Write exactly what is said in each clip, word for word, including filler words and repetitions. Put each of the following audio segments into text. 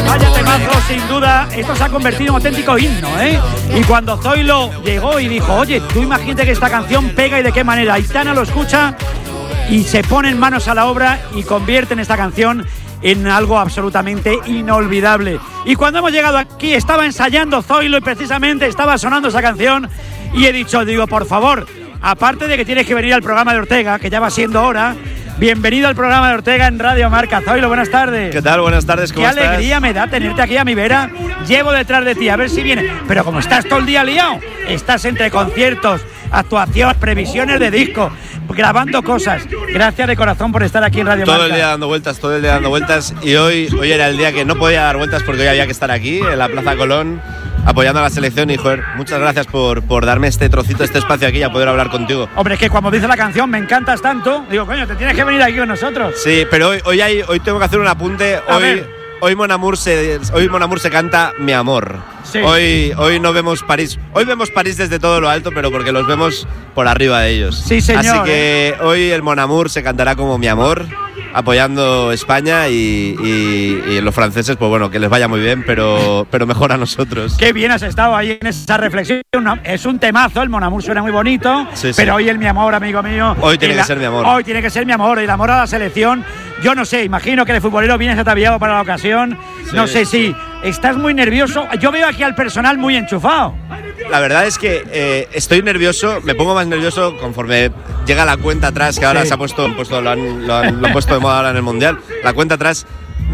Vaya temazo, sin duda, esto se ha convertido en un auténtico himno, ¿eh? Y cuando Zoilo llegó y dijo, oye, tú imagínate que esta canción pega y de qué manera, Aitana lo escucha y se ponen manos a la obra y convierten esta canción en algo absolutamente inolvidable. Y cuando hemos llegado aquí, estaba ensayando Zoilo y precisamente estaba sonando esa canción y he dicho, digo, por favor, aparte de que tienes que venir al programa de Ortega, que ya va siendo hora, bienvenido al programa de Ortega en Radio Marca. Zoilo, buenas tardes. ¿Qué tal? Buenas tardes, ¿cómo estás? Qué alegría me da tenerte aquí a mi vera. Llevo detrás de ti, a ver si viene. Pero como estás todo el día liado, estás entre conciertos, actuaciones, previsiones de disco, grabando cosas. Gracias de corazón por estar aquí en Radio Marca. Todo el día dando vueltas, todo el día dando vueltas. Y hoy, hoy era el día que no podía dar vueltas porque hoy había que estar aquí, en la Plaza Colón, apoyando a la selección. Y joder, muchas gracias por, por darme este trocito, este espacio aquí y a poder hablar contigo. Hombre, es que como dice la canción, me encantas tanto. Digo, coño, te tienes que venir aquí con nosotros. Sí, pero hoy, hoy, hay, hoy tengo que hacer un apunte. A hoy, ver. hoy, Mon Amour se, hoy Mon Amour se canta Mi Amor. Sí. Hoy, hoy no vemos París. Hoy vemos París desde todo lo alto, pero porque los vemos por arriba de ellos. Sí, señor. Así que eh. hoy el Mon Amour se cantará como Mi Amor, apoyando España y, y, y los franceses, pues bueno, que les vaya muy bien, pero, pero mejor a nosotros. Qué bien has estado ahí en esa reflexión. Es un temazo, el Mon Amour suena muy bonito, sí, sí. Pero hoy el Mi Amor, amigo mío. Hoy tiene la, que ser Mi Amor. Hoy tiene que ser Mi Amor, el amor a la selección. Yo no sé, imagino que el futbolero viene ataviado para la ocasión. Sí, no sé si estás muy nervioso. Yo veo aquí al personal muy enchufado. La verdad es que eh, estoy nervioso, me pongo más nervioso conforme llega la cuenta atrás, que ahora sí. se ha puesto, puesto lo, han, lo, han, lo han puesto de moda ahora en el Mundial. La cuenta atrás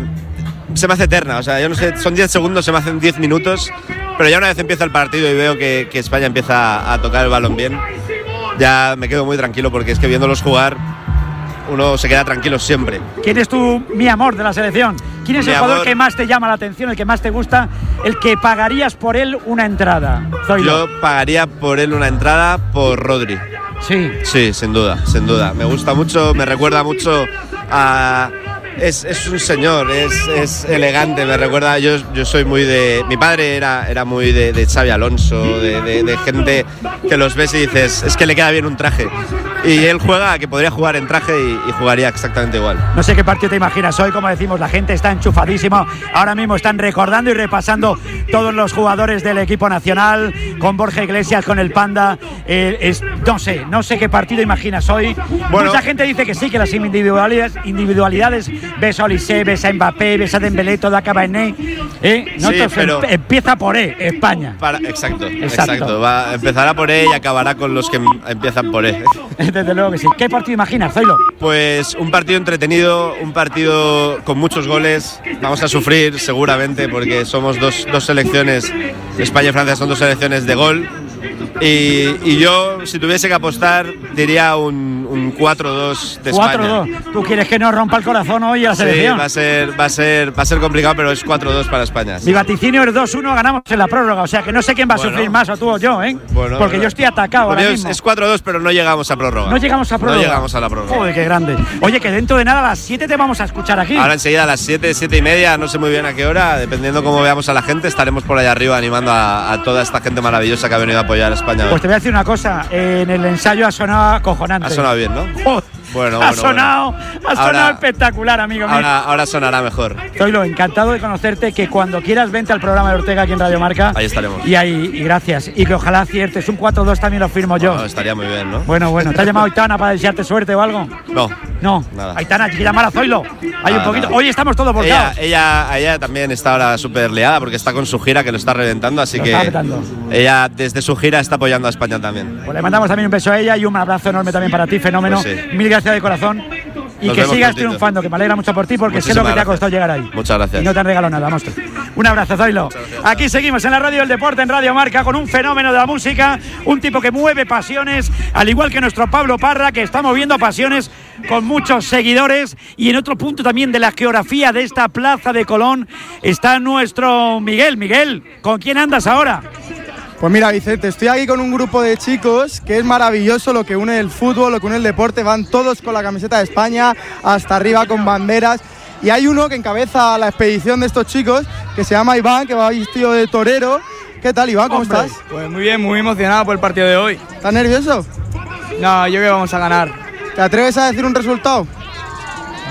se me hace eterna, o sea, yo no sé, son diez segundos, se me hacen diez minutos, pero ya una vez empieza el partido y veo que, que España empieza a tocar el balón bien, ya me quedo muy tranquilo porque es que viéndolos jugar uno se queda tranquilo siempre. ¿Quién es tu Mi Amor de la selección? ¿Quién es mi el jugador amor. que más te llama la atención, el que más te gusta, el que pagarías por él una entrada? Zoilo. Yo pagaría por él una entrada por Rodri. Sí. Sí, sin duda, sin duda. Me gusta mucho, me recuerda mucho a... Es, es un señor, es, es elegante, me recuerda, yo, yo soy muy de... Mi padre era, era muy de, de Xavi Alonso, de, de, de gente que los ves y dices, es que le queda bien un traje. Y él juega, que podría jugar en traje y, y jugaría exactamente igual. No sé qué partido te imaginas hoy, como decimos, la gente está enchufadísima. Ahora mismo están recordando y repasando todos los jugadores del equipo nacional, con Borja Iglesias, con el Panda. Eh, es, no sé, no sé qué partido imaginas hoy. Bueno, mucha gente dice que sí, que las individualidades, individualidades ves a Olise, ves a Mbappé, ves a Dembélé, todo acaba en E. ¿eh? Sí, pero empieza por E, España. Para, exacto, exacto. exacto. Va, empezará por E y acabará con los que empiezan por E. Desde luego que sí. ¿Qué partido imaginas, Zoilo? Pues un partido entretenido, un partido con muchos goles. Vamos a sufrir seguramente porque somos dos, dos selecciones, España y Francia son dos selecciones de gol. Y, y yo, si tuviese que apostar, diría un, un cuatro dos de España. cuatro dos. ¿Tú quieres que nos rompa el corazón hoy a la selección? Sí, va a ser, va a ser, va a ser complicado, pero es cuatro dos para España. Mi vaticinio es dos uno, ganamos en la prórroga. O sea que no sé quién va a bueno, sufrir más, o tú o yo, ¿eh? Bueno, porque bueno. yo estoy atacado ahora mismo. Es cuatro dos, pero no llegamos a prórroga. No llegamos a prórroga. No llegamos a la prórroga. Joder, qué grande. Oye, que dentro de nada a las siete te vamos a escuchar aquí. Ahora enseguida a las siete, siete y media, no sé muy bien a qué hora, dependiendo cómo veamos a la gente, estaremos por allá arriba animando a, a toda esta gente maravillosa que ha venido a apoyar a España. Pues te voy a decir una cosa, en el ensayo ha sonado acojonante. Ha sonado bien, ¿no? Joder. Bueno, ha bueno, sonado, bueno. ha sonado ahora, espectacular, amigo mío. Ahora, ahora sonará mejor. Zoilo, encantado de conocerte, que cuando quieras vente al programa de Ortega aquí en Radio Marca. Ahí estaremos. Y ahí, y gracias. Y que ojalá aciertes. Un cuatro dos también lo firmo yo. Bueno, estaría muy bien, ¿no? Bueno, bueno. ¿Te ha llamado Aitana para desearte suerte o algo? No. No. Nada. Aitana, hay que llamar a Zoilo. Hay nada, un poquito. Nada. Hoy estamos todos volcados. Ella, ella, ella también está ahora súper liada porque está con su gira que lo está reventando, así lo que está reventando. Ella desde su gira está apoyando a España también. Pues le mandamos también un beso a ella y un abrazo enorme también para ti, fenómeno. Pues sí. Mil gracias de corazón. Y Nos que vemos sigas prontito. triunfando, que me alegra mucho por ti porque Muchísimas sé lo que te ha gracias. costado llegar ahí. Muchas gracias. Y no te han regalado nada, monstruo. Un abrazo, Zoilo. Aquí seguimos en la radio del deporte, en Radio Marca, con un fenómeno de la música, un tipo que mueve pasiones, al igual que nuestro Pablo Parra, que está moviendo pasiones con muchos seguidores. Y en otro punto también de la geografía de esta plaza de Colón está nuestro Miguel. Miguel, ¿con quién andas ahora? Pues mira, Vicente, estoy aquí con un grupo de chicos que es maravilloso lo que une el fútbol, lo que une el deporte. Van todos con la camiseta de España, hasta arriba con banderas. Y hay uno que encabeza la expedición de estos chicos, que se llama Iván, que va vestido de torero. ¿Qué tal, Iván? ¿Cómo Hombre, estás? Pues muy bien, muy emocionado por el partido de hoy. ¿Estás nervioso? No, yo creo que vamos a ganar. ¿Te atreves a decir un resultado?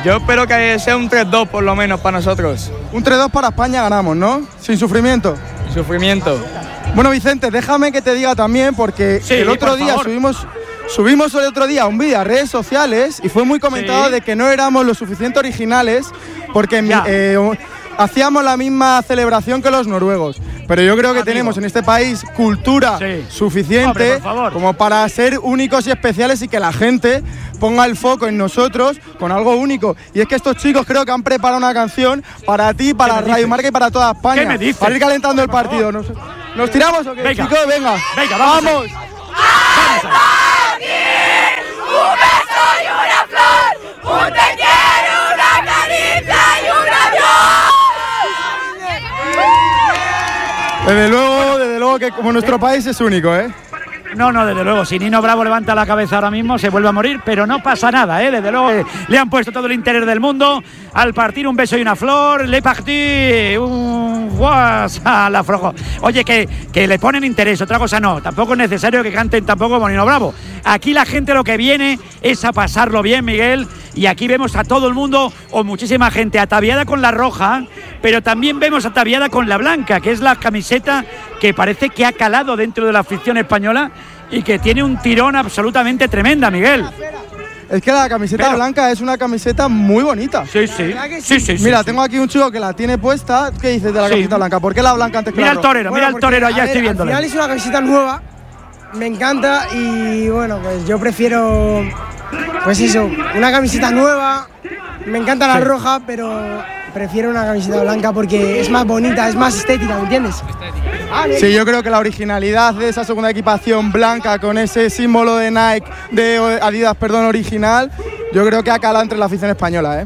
Yo espero que sea un tres dos por lo menos para nosotros. Un tres dos para España ganamos, ¿no? Sin sufrimiento. Sin sufrimiento. Bueno, Vicente, déjame que te diga también, porque sí, el otro día favor. subimos... Subimos el otro día un vídeo a redes sociales y fue muy comentado Sí. de que no éramos lo suficiente originales porque Ya. eh, hacíamos la misma celebración que los noruegos. Pero yo creo que Amigo. tenemos en este país cultura Sí. suficiente Hombre, por favor. como para ser únicos y especiales y que la gente ponga el foco en nosotros con algo único. Y es que estos chicos creo que han preparado una canción para ti, para me Radio dices? Marca y para toda España. ¿Qué me dices? Para ir calentando el Por favor. partido. ¿Nos, ¿nos tiramos o qué? Venga. Chicos, venga. Venga, vamos. ¡Vamos! Vamos allá. Un beso y una flor, un te quiero, una caricia y un adiós. Desde luego, desde luego que como nuestro país es único, ¿eh? No, no, desde luego, si Nino Bravo levanta la cabeza ahora mismo se vuelve a morir, pero no pasa nada, ¿eh? Desde luego eh, le han puesto todo el interés del mundo al partir un beso y una flor, le parti un guas a la frojo. Oye, que, que le ponen interés, otra cosa no, tampoco es necesario que canten tampoco como Nino Bravo. Aquí la gente lo que viene es a pasarlo bien, Miguel, y aquí vemos a todo el mundo o muchísima gente ataviada con la roja, pero también vemos ataviada con la blanca, que es la camiseta que parece que ha calado dentro de la afición española y que tiene un tirón absolutamente tremenda, Miguel. Es que la camiseta Pero- blanca es una camiseta muy bonita. Sí, sí. Sí, sí, sí. Mira, sí. tengo aquí un chico que la tiene puesta. ¿Qué dices de la Sí. camiseta blanca? ¿Por qué la blanca antes que Mira la el roja? torero, mira el porque, torero, a allá ver, estoy viéndole. Al final es una camiseta nueva, me encanta y bueno, pues yo prefiero, pues eso, una camiseta nueva. Me encanta la Sí. roja, pero prefiero una camiseta blanca porque es más bonita, es más estética, ¿me entiendes? Ah, bien. Sí, yo creo que la originalidad de esa segunda equipación blanca con ese símbolo de Nike, de Adidas, perdón, original, yo creo que ha calado entre la afición española, ¿eh?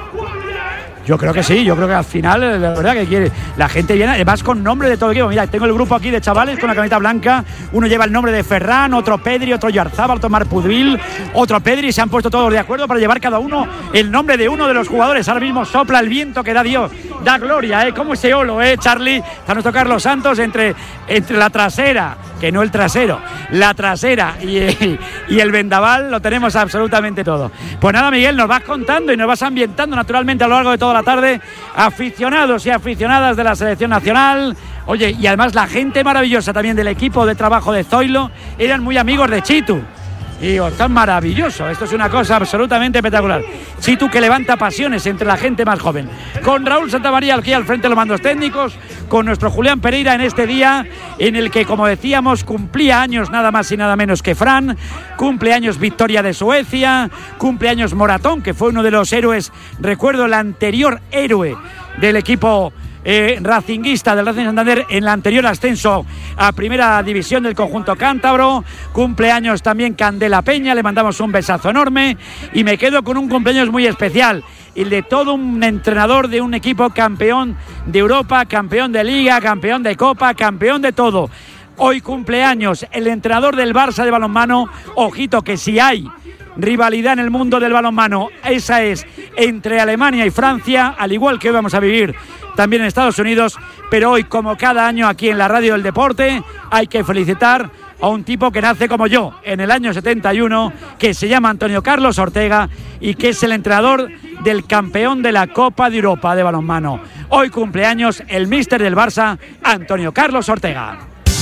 Yo creo que sí, yo creo que al final, eh, la verdad que quiere. La gente viene, además con nombre de todo el equipo. Mira, tengo el grupo aquí de chavales con la camiseta blanca. Uno lleva el nombre de Ferran, otro Pedri, otro Yarzábal, otro Marpudvil, otro Pedri. Se han puesto todos de acuerdo para llevar cada uno el nombre de uno de los jugadores. Ahora mismo sopla el viento que da Dios, da gloria, ¿eh? Como ese olo, ¿eh, Charlie? Está nuestro Carlos Santos entre, entre la trasera, que no el trasero, la trasera y, y, y el vendaval, lo tenemos absolutamente todo. Pues nada, Miguel, nos vas contando y nos vas ambientando naturalmente a lo largo de toda la tarde, aficionados y aficionadas de la selección nacional. Oye, y además la gente maravillosa también del equipo de trabajo de Zoilo eran muy amigos de Chitu. Y digo, tan maravilloso, esto es una cosa absolutamente espectacular. Chitu que levanta pasiones entre la gente más joven. Con Raúl Santamaría aquí al frente de los mandos técnicos, con nuestro Julián Pereira en este día en el que, como decíamos, cumplía años nada más y nada menos que Fran, cumpleaños Victoria de Suecia, cumpleaños Moratón, que fue uno de los héroes, recuerdo el anterior héroe del equipo Eh, racinguista del Racing Santander en el anterior ascenso a primera división del conjunto cántabro. Cumpleaños también Candela Peña, le mandamos un besazo enorme y me quedo con un cumpleaños muy especial, el de todo un entrenador de un equipo campeón de Europa, campeón de Liga, campeón de Copa, campeón de todo. Hoy cumpleaños el entrenador del Barça de balonmano. Ojito que si hay rivalidad en el mundo del balonmano, esa es entre Alemania y Francia, al igual que hoy vamos a vivir también en Estados Unidos, pero hoy, como cada año aquí en la Radio del Deporte, hay que felicitar a un tipo que nace como yo en el año setenta y uno, que se llama Antonio Carlos Ortega y que es el entrenador del campeón de la Copa de Europa de balonmano. Hoy cumpleaños el míster del Barça, Antonio Carlos Ortega.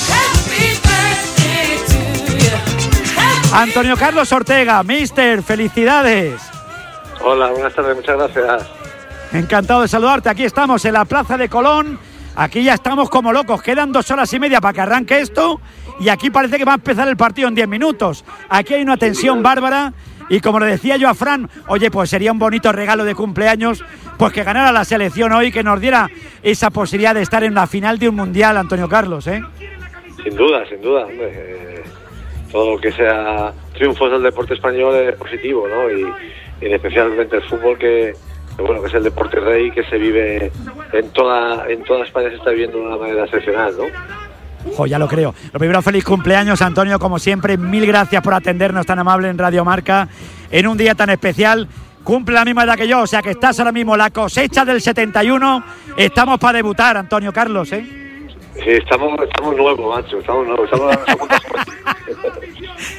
Antonio Carlos Ortega, míster, felicidades. Hola, buenas tardes, muchas gracias. Encantado de saludarte, aquí estamos en la Plaza de Colón, aquí ya estamos como locos, quedan dos horas y media para que arranque esto y aquí parece que va a empezar el partido en diez minutos. Aquí hay una tensión bárbara y como le decía yo a Fran, oye, pues sería un bonito regalo de cumpleaños pues que ganara la selección hoy, que nos diera esa posibilidad de estar en la final de un mundial, Antonio Carlos, ¿eh? Sin duda, sin duda, hombre. Eh, todo lo que sea triunfos del deporte español es positivo, ¿no? Y, y especialmente el fútbol, que, que bueno, que es el deporte rey, que se vive en toda en toda España, se está viviendo de una manera excepcional, ¿no? Jo, ya lo creo. Lo primero, feliz cumpleaños, Antonio, como siempre. Mil gracias por atendernos tan amable en Radio Marca en un día tan especial. Cumple la misma edad que yo, o sea que estás ahora mismo la cosecha del setenta y uno. Estamos para debutar, Antonio Carlos, ¿eh? Sí, estamos, estamos nuevos, macho, estamos nuevos. Estamos,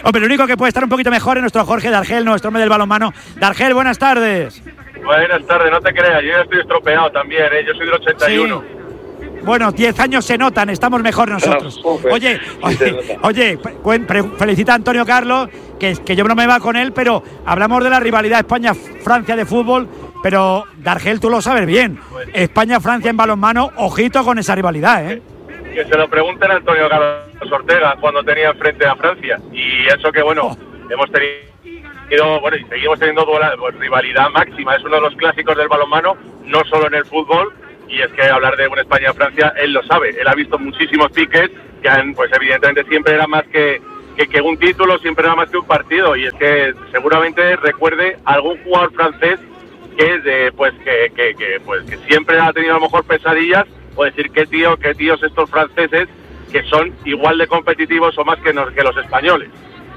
Hombre, el único que puede estar un poquito mejor es nuestro Jorge Dargel, nuestro hombre del balonmano. Dargel, buenas tardes. Buenas tardes, no te creas, yo ya estoy estropeado también, ¿eh? Yo soy del ochenta y uno. Sí. Bueno, diez años se notan, estamos mejor nosotros. Oye, oye, oye felicita a Antonio Carlos, que, que yo no me va con él, pero hablamos de la rivalidad España-Francia de fútbol, pero Dargel, tú lo sabes bien. España-Francia en balonmano, ojito con esa rivalidad, ¿eh? Que se lo pregunten a Antonio Carlos Ortega cuando tenía frente a Francia. Y eso que, bueno, oh. hemos tenido, bueno, y seguimos teniendo duela, pues, rivalidad máxima. Es uno de los clásicos del balonmano, no solo en el fútbol. Y es que hablar de una España-Francia, él lo sabe. Él ha visto muchísimos piques que han, pues evidentemente siempre era más que, que, que un título, siempre era más que un partido. Y es que seguramente recuerde a algún jugador francés que, de, pues, que, que, que, pues, que siempre ha tenido a lo mejor pesadillas, o decir qué tío, qué tíos estos franceses que son igual de competitivos o más que, nos, que los españoles.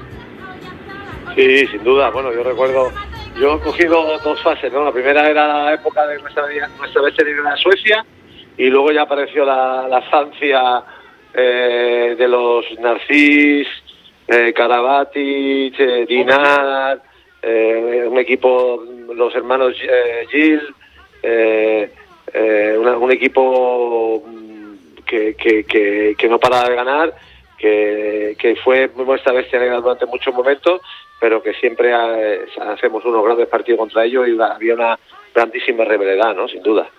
Sí, sin duda. Bueno, yo recuerdo... Yo he cogido dos fases, ¿no? La primera era la época de nuestra, nuestra vez en la Suecia, y luego ya apareció la, la Francia eh, de los Narcís, eh, Karabatic, eh, Dinard, eh, un equipo, los hermanos eh, Gilles, eh, eh, una, un equipo que, que, que, que no paraba de ganar, que, que fue nuestra bestia negra durante muchos momentos, pero que siempre eh, hacemos unos grandes partidos contra ellos y había una grandísima rivalidad, ¿no? Sin duda.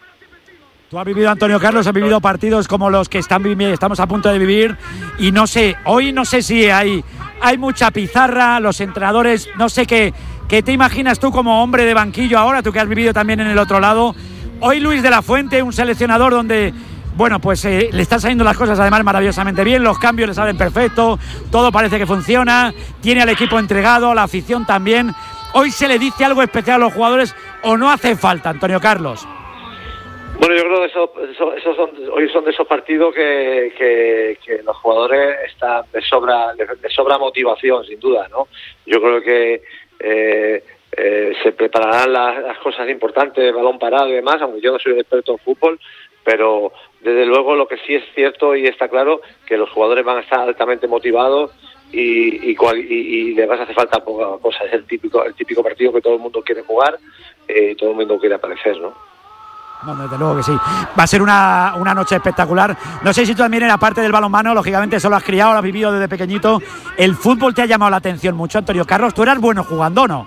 Tú has vivido, Antonio Carlos, has vivido partidos como los que están estamos a punto de vivir, y no sé, hoy no sé si hay, hay mucha pizarra, los entrenadores, no sé qué, qué te imaginas tú como hombre de banquillo ahora, tú que has vivido también en el otro lado. Hoy Luis de la Fuente, un seleccionador donde... Bueno, pues eh, le están saliendo las cosas además maravillosamente bien, los cambios le salen perfecto, todo parece que funciona, tiene al equipo entregado, la afición también. ¿Hoy se le dice algo especial a los jugadores o no hace falta, Antonio Carlos? Bueno, yo creo que eso, eso, eso son, hoy son de esos partidos que, que, que los jugadores están de sobra, de, de sobra motivación, sin duda, ¿no? Yo creo que eh, eh, se prepararán las, las cosas importantes, balón parado y demás, aunque yo no soy un experto en fútbol, pero desde luego lo que sí es cierto y está claro que los jugadores van a estar altamente motivados y, y, cual, y, y les va a hacer falta poca cosa. Es el típico el típico partido que todo el mundo quiere jugar eh, y todo el mundo quiere aparecer, ¿no? No, desde luego que sí. Va a ser una, una noche espectacular. No sé si tú también en la parte del balonmano, lógicamente eso lo has criado, lo has vivido desde pequeñito. ¿El fútbol te ha llamado la atención mucho, Antonio Carlos? ¿Tú eras bueno jugando o no?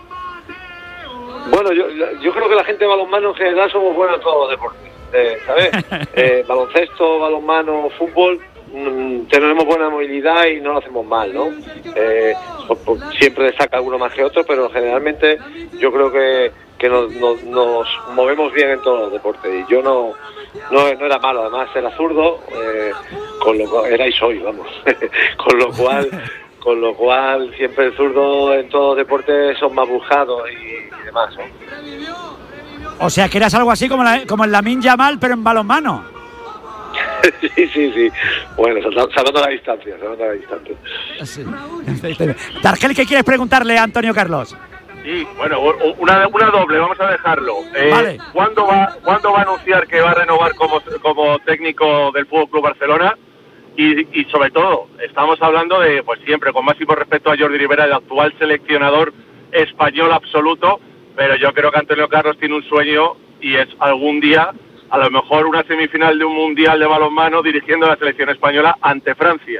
Bueno, yo, yo creo que la gente de balonmano en general somos buenos en todos los deportes. Eh, ¿sabes? eh, baloncesto, balonmano, fútbol, mmm, tenemos buena movilidad y no lo hacemos mal, ¿no? Eh, pues, pues, siempre destaca alguno más que otro, pero generalmente yo creo que, que nos, nos, nos movemos bien en todos los deportes. Y yo no no, no era malo, además era zurdo, eh, con lo cual, era y soy, vamos, con lo cual con lo cual siempre el zurdo en todos los deportes son más buscados y, y demás, ¿no? O sea, que eras algo así como, la, como el Lamine Yamal, pero en balonmano. sí, sí, sí. Bueno, salvando la distancia, salvando la distancia. Sí. Dargel, ¿qué quieres preguntarle a Antonio Carlos? Sí, bueno, una, una doble, vamos a dejarlo. Eh, vale. ¿cuándo va, ¿Cuándo va a anunciar que va a renovar como, como técnico del Fútbol Club Barcelona? Y, y sobre todo, estamos hablando de, pues siempre, con máximo respeto a Jordi Rivera, el actual seleccionador español absoluto, pero yo creo que Antonio Carlos tiene un sueño y es algún día, a lo mejor una semifinal de un mundial de balonmano dirigiendo a la selección española ante Francia.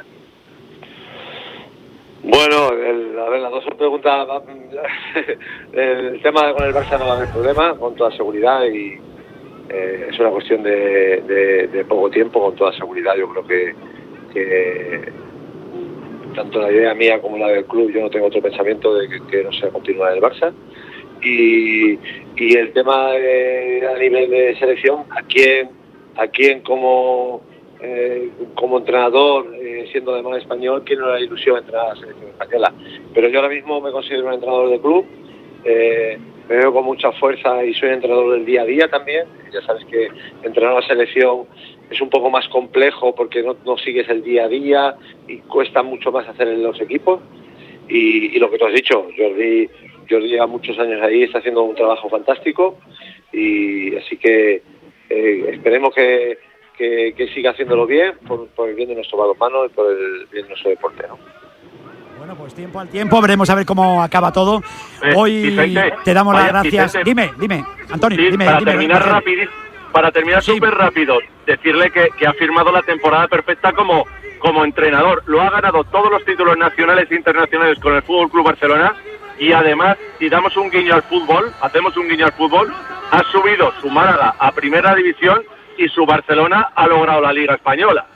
Bueno, el, a ver, las dos son preguntas. El tema con el Barça no va a haber problema, con toda seguridad, y eh, es una cuestión de, de, de poco tiempo, con toda seguridad. Yo creo que, que tanto la idea mía como la del club, yo no tengo otro pensamiento de que, que no sea continuar el Barça. Y, y el tema de, a nivel de selección, a quién, a quién como eh, como entrenador, eh, siendo además español, quién no le da ilusión entrenar a la selección española. Pero yo ahora mismo me considero un entrenador de club, eh, me veo con mucha fuerza y soy entrenador del día a día también. Ya sabes que entrenar a la selección es un poco más complejo porque no, no sigues el día a día y cuesta mucho más hacer en los equipos. Y, y lo que tú has dicho, Jordi, Jordi lleva muchos años ahí, está haciendo un trabajo fantástico, y así que eh, esperemos que, que, que siga haciéndolo bien por, por el bien de nuestro balonmano y por el bien de nuestro deporte, ¿no? Bueno, pues tiempo al tiempo, veremos a ver cómo acaba todo. Eh, Hoy Vicente, te damos vaya, las gracias. Vicente. Dime, dime, Antonio, Sí, dime. para dime, terminar Rafael. rápido, para terminar Sí. súper rápido, decirle que, que ha firmado la temporada perfecta como, como entrenador. Lo ha ganado todos los títulos nacionales e internacionales con el Fútbol Club Barcelona y además, si damos un guiño al fútbol, hacemos un guiño al fútbol, ha subido su Málaga a Primera División y su Barcelona ha logrado la Liga Española.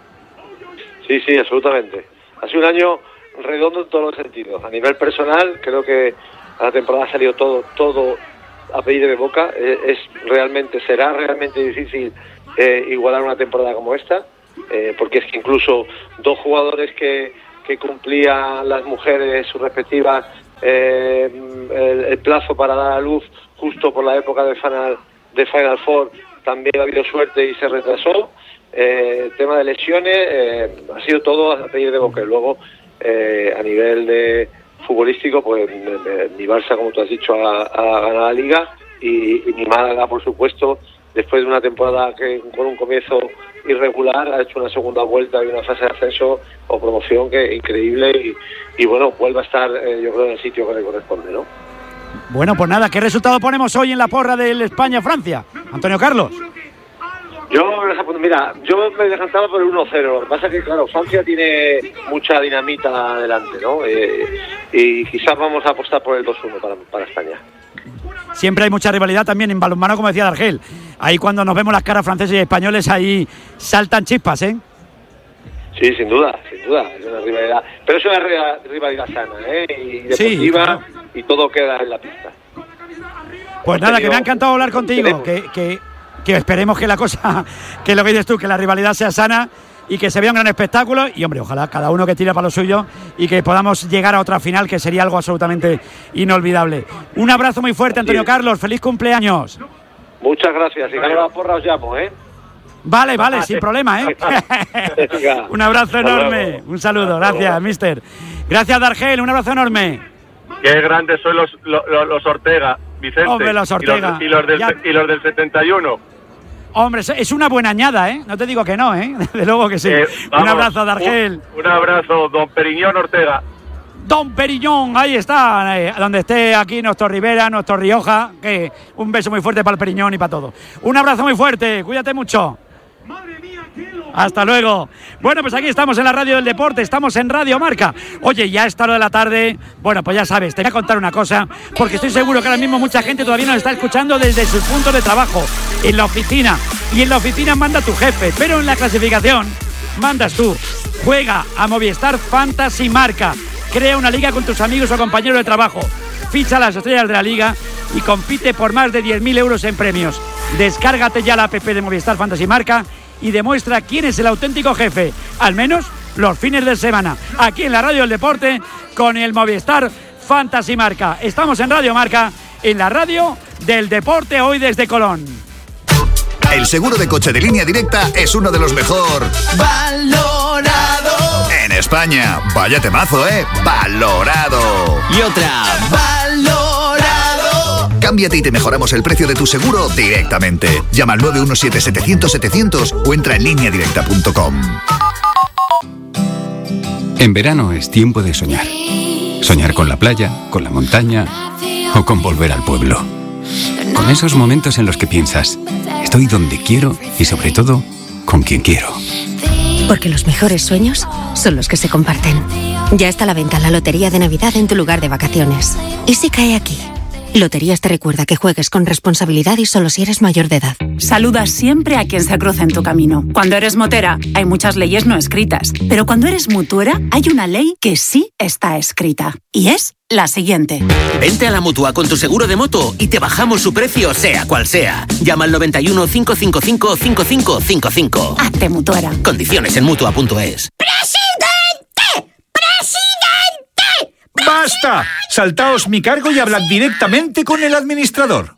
Sí, sí, absolutamente. Ha sido un año redondo en todos los sentidos. A nivel personal, creo que a la temporada ha salido todo, todo a pedir de boca. Eh, es realmente, será realmente difícil eh, igualar una temporada como esta, eh, porque es que incluso dos jugadores que, que cumplían las mujeres sus respectivas eh, el, el plazo para dar a luz justo por la época de Final, de Final Four, también ha habido suerte y se retrasó. Eh, el tema de lesiones eh, ha sido todo a pedir de boca. Y luego, eh, a nivel de futbolístico, pues eh, mi Barça, como tú has dicho, ha, ha ganado la Liga y, y mi Málaga, por supuesto, después de una temporada que con un comienzo irregular, ha hecho una segunda vuelta y una fase de ascenso o promoción que es increíble y, y bueno, vuelve a estar, eh, yo creo, en el sitio que le corresponde, ¿no? Bueno, pues nada, ¿qué resultado ponemos hoy en la porra del España-Francia? Antonio Carlos. Yo, mira, yo me decantaba por el uno cero. Lo que pasa es que, claro, Francia tiene mucha dinamita adelante, ¿no? Eh, y quizás vamos a apostar por el dos uno para, para España. Siempre hay mucha rivalidad también en balonmano, como decía Dargel. Ahí cuando nos vemos las caras franceses y españoles, ahí saltan chispas, ¿eh? Sí, sin duda, sin duda. Es una rivalidad. Pero es una rivalidad sana, ¿eh? Y deportiva, sí, y todo queda en la pista. Pues nada, que me ha encantado hablar contigo. Que, que, que esperemos que la cosa, que lo que dices tú, que la rivalidad sea sana y que se vea un gran espectáculo. Y hombre, ojalá cada uno que tire para lo suyo y que podamos llegar a otra final, que sería algo absolutamente inolvidable. Un abrazo muy fuerte, Antonio sí. Carlos. Feliz cumpleaños. Muchas gracias. Si gano la porra os llamo, ¿eh? Vale, vale, sin problema, ¿eh? Un abrazo enorme. Un saludo. Gracias, mister. Gracias, Dargel. Un abrazo enorme. Qué grandes son los, los, los Ortega, Vicente. Hombre, los Ortega. Y los, y los, del, ya... y los del setenta y uno. Hombre, es una buena añada, ¿eh? No te digo que no, ¿eh? De luego que sí. Eh, vamos, un abrazo, Dargel. Un, un abrazo, don Periñón Ortega. Don Periñón, ahí está, eh, donde esté aquí nuestro Rivera, nuestro Rioja, que un beso muy fuerte para el Periñón y para todo. Un abrazo muy fuerte, cuídate mucho. Hasta luego. Bueno, pues aquí estamos en la Radio del Deporte, estamos en Radio Marca. Oye, ya a esta hora de la tarde, bueno, pues ya sabes, te voy a contar una cosa, porque estoy seguro que ahora mismo mucha gente todavía nos está escuchando desde sus puntos de trabajo, en la oficina, y en la oficina manda tu jefe, pero en la clasificación mandas tú. Juega a Movistar Fantasy Marca, crea una liga con tus amigos o compañeros de trabajo, ficha a las estrellas de la liga y compite por más de diez mil euros en premios. Descárgate ya la app de Movistar Fantasy Marca y demuestra quién es el auténtico jefe, al menos los fines de semana, aquí en la Radio del Deporte con el Movistar Fantasy Marca. Estamos en Radio Marca, en la Radio del Deporte, hoy desde Colón. El seguro de coche de Línea Directa es uno de los mejor valorado en España. Vaya temazo, ¿eh? Valorado. Y otra, valorado. Cámbiate y te mejoramos el precio de tu seguro directamente. Llama al nueve uno siete, setecientos, setecientos o entra en línea directa punto com. En verano es tiempo de soñar. Soñar con la playa, con la montaña o con volver al pueblo. Con esos momentos en los que piensas, estoy donde quiero y sobre todo, con quien quiero. Porque los mejores sueños son los que se comparten. Ya está a la venta la Lotería de Navidad en tu lugar de vacaciones. ¿Y si cae aquí? Loterías te recuerda que juegues con responsabilidad y solo si eres mayor de edad. Saluda siempre a quien se cruza en tu camino. Cuando eres motera, hay muchas leyes no escritas. Pero cuando eres mutuera, hay una ley que sí está escrita. Y es la siguiente. Vente a la Mutua con tu seguro de moto y te bajamos su precio, sea cual sea. Llama al noventa y uno, cinco cinco cinco, cinco cinco cinco cinco. Hazte mutuera. Condiciones en mutua punto es. ¡Presidente! ¡Presidente! ¡Basta! Saltaos mi cargo y hablad directamente con el administrador.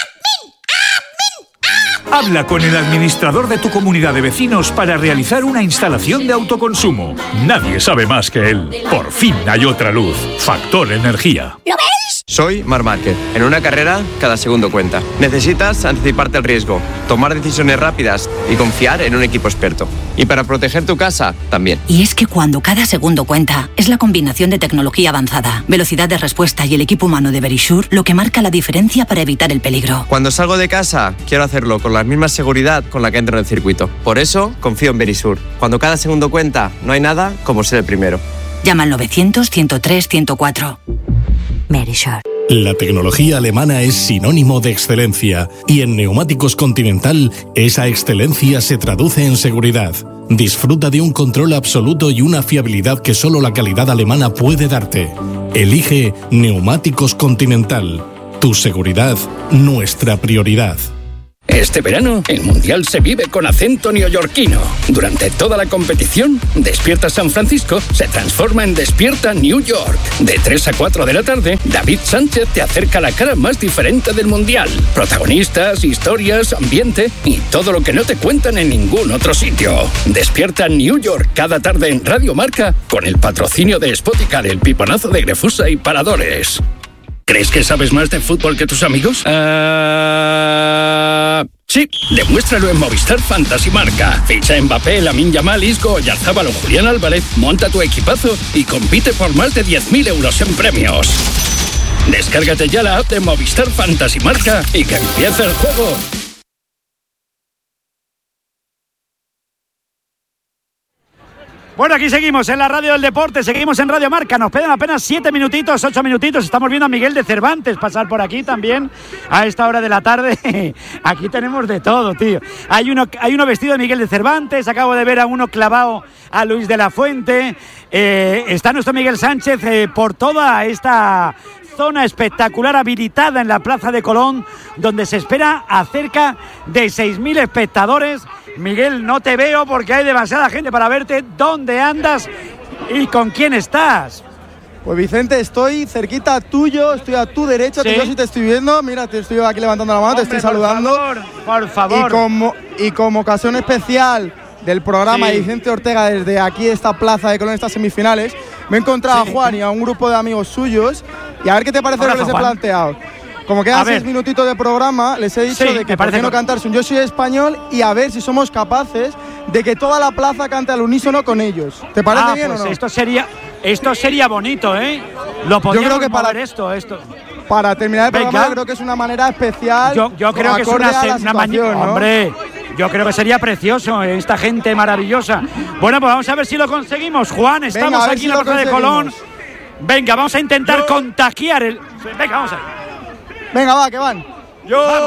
Habla con el administrador de tu comunidad de vecinos para realizar una instalación de autoconsumo. Nadie sabe más que él. Por fin hay otra luz. Factor Energía. ¿Lo veis? Soy Marc Márquez. En una carrera, cada segundo cuenta. Necesitas anticiparte al riesgo, tomar decisiones rápidas y confiar en un equipo experto. Y para proteger tu casa, también. Y es que cuando cada segundo cuenta, es la combinación de tecnología avanzada, velocidad de respuesta y el equipo humano de Verisure lo que marca la diferencia para evitar el peligro. Cuando salgo de casa, quiero hacerlo con la misma seguridad con la que entro en el circuito. Por eso, confío en Verisure. Cuando cada segundo cuenta, no hay nada como ser el primero. Llama al novecientos, ciento tres, ciento cuatro. Verisure. La tecnología alemana es sinónimo de excelencia y en Neumáticos Continental esa excelencia se traduce en seguridad. Disfruta de un control absoluto y una fiabilidad que solo la calidad alemana puede darte. Elige Neumáticos Continental. Tu seguridad, nuestra prioridad. Este verano, el Mundial se vive con acento neoyorquino. Durante toda la competición, Despierta San Francisco se transforma en Despierta New York. De tres a cuatro de la tarde, David Sánchez te acerca la cara más diferente del Mundial. Protagonistas, historias, ambiente y todo lo que no te cuentan en ningún otro sitio. Despierta New York cada tarde en Radio Marca con el patrocinio de Spoticar, el piponazo de Grefusa y Paradores. ¿Crees que sabes más de fútbol que tus amigos? Uh... Sí, demuéstralo en Movistar Fantasy Marca. Ficha Mbappé, Lamine Yamal, Isco, Oyarzabal o Julián Álvarez, monta tu equipazo y compite por más de diez mil euros en premios. Descárgate ya la app de Movistar Fantasy Marca y que empiece el juego. Bueno, aquí seguimos en la Radio del Deporte, seguimos en Radio Marca, nos quedan apenas siete minutitos, ocho minutitos, estamos viendo a Miguel de Cervantes pasar por aquí también a esta hora de la tarde. Aquí tenemos de todo, tío. Hay uno, hay uno vestido de Miguel de Cervantes, acabo de ver a uno clavado a Luis de la Fuente, eh, está nuestro Miguel Sánchez eh, por toda esta zona espectacular habilitada en la Plaza de Colón, donde se espera a cerca de seis mil espectadores. Miguel, no te veo porque hay demasiada gente para verte. ¿Dónde andas y con quién estás? Pues Vicente, estoy cerquita tuyo, estoy a tu derecha, ¿sí? Yo sí te estoy viendo, mira, te estoy aquí levantando la mano, Hombre, te estoy saludando. Por favor, por favor. Y como, y como ocasión especial del programa, sí, Vicente Ortega, desde aquí, esta Plaza de Colón, estas semifinales, me he encontrado sí. a Juan y a un grupo de amigos suyos, y a ver qué te parece Abrazo, lo que les he Juan. planteado. Como quedan seis minutitos de programa, les he dicho sí, de que por qué no cantarse un Yo Soy Español y a ver si somos capaces de que toda la plaza cante al unísono con ellos. ¿Te parece ah, bien pues o no? Esto sería, esto sería bonito, ¿eh? Lo podríamos yo creo que para esto, esto. Para terminar el Venga. programa, yo creo que es una manera especial. Yo, yo creo que es una, una mañana, ¿no? Hombre, yo creo que sería precioso, esta gente maravillosa. Bueno, pues vamos a ver si lo conseguimos, Juan. Estamos Venga, aquí si en la Plaza de Colón. Venga, vamos a intentar yo... contagiar el. Venga, vamos a ver. Venga, va, que van. Yo.